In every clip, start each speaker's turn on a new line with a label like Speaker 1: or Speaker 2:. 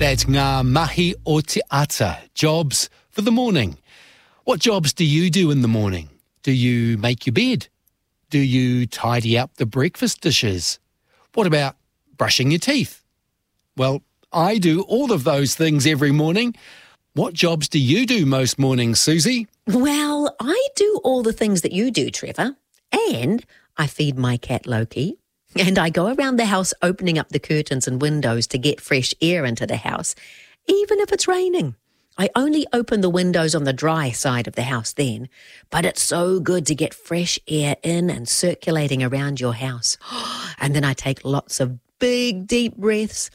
Speaker 1: That's ngā mahi o te ata, jobs for the morning. What jobs do you do in the morning? Do you make your bed? Do you tidy up the breakfast dishes? What about brushing your teeth? Well, I do all of those things every morning. What jobs do you do most mornings, Susie?
Speaker 2: Well, I do all the things that you do, Trevor. And I feed my cat Loki. And I go around the house opening up the curtains and windows to get fresh air into the house, even if it's raining. I only open the windows on the dry side of the house then, but it's so good to get fresh air in and circulating around your house. And then I take lots of big, deep breaths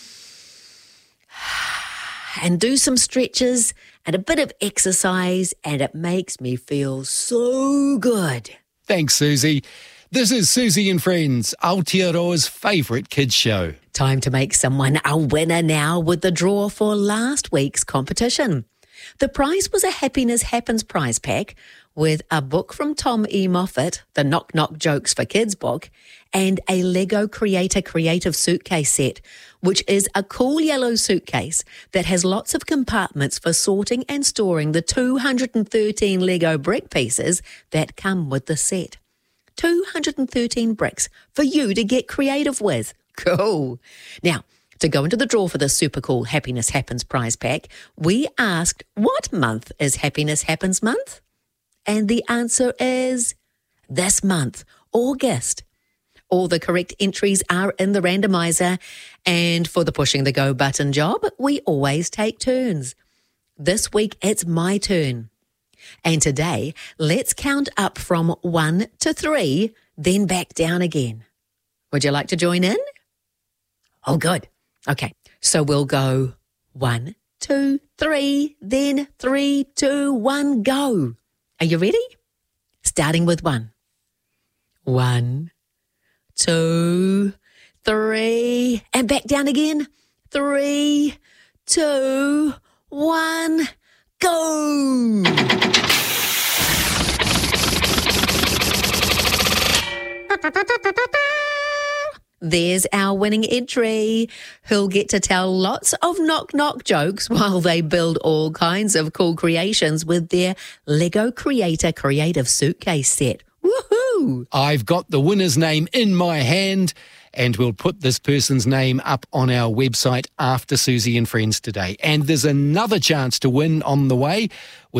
Speaker 2: and do some stretches and a bit of exercise, and it makes me feel so good.
Speaker 1: Thanks, Susie. This is Susie and Friends, Aotearoa's favourite kids show.
Speaker 2: Time to make someone a winner now with the draw for last week's competition. The prize was a Happiness Happens prize pack with a book from Tom E. Moffat, the Knock Knock Jokes for Kids book, and a Lego Creator Creative Suitcase set, which is a cool yellow suitcase that has lots of compartments for sorting and storing the 213 Lego brick pieces that come with the set. 213 bricks for you to get creative with. Cool. Now, to go into the draw for this super cool Happiness Happens prize pack, we asked, what month is Happiness Happens month? And the answer is this month, August. All the correct entries are in the randomizer, and for the pushing the go button job, we always take turns. This week, it's my turn. And today, let's count up from 1 to 3, then back down again. Would you like to join in? Oh, good. Okay, so we'll go 1, 2, 3, then 3, 2, 1, go. Are you ready? Starting with 1. 1, 2, 3, and back down again. 3, 2, 1, go! There's our winning entry. Who'll get to tell lots of knock-knock jokes while they build all kinds of cool creations with their Lego Creator Creative Suitcase set. Woohoo!
Speaker 1: I've got the winner's name in my hand, and we'll put this person's name up on our website after Susie and Friends today. And there's another chance to win on the way.